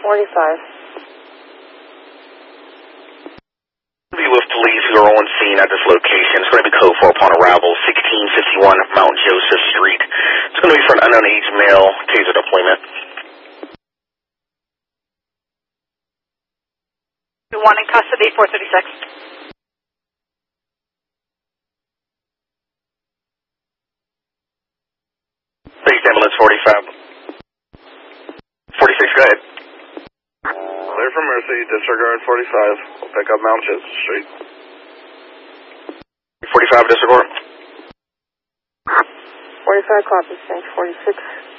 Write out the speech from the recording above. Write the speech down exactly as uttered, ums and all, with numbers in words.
forty-five. View of police who are on scene at this location. It's going to be code four upon arrival, sixteen fifty-one Mount Joseph Street. It's going to be for an unknown age male, taser deployment. One in custody, four thirty-six. Police ambulance forty-five. forty-six, go ahead. Clear for Mercy, disregard forty-five. We'll pick up Mount Joseph Street. forty-five, disregard. forty-five copies, thanks, forty-six.